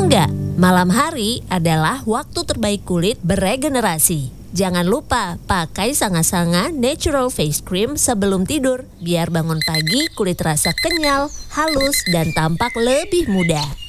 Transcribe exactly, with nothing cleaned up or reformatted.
Enggak, malam hari adalah waktu terbaik kulit beregenerasi. Jangan lupa pakai Sanga-Sanga Natural Face Cream sebelum tidur, biar bangun pagi kulit terasa kenyal, halus, dan tampak lebih muda.